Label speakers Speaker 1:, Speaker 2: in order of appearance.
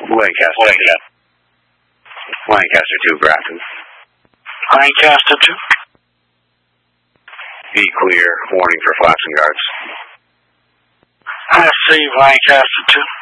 Speaker 1: Lancaster 2, Grafton.
Speaker 2: Lancaster 2.
Speaker 1: Be clear. Warning for flashing guards.
Speaker 2: I see Lancaster 2.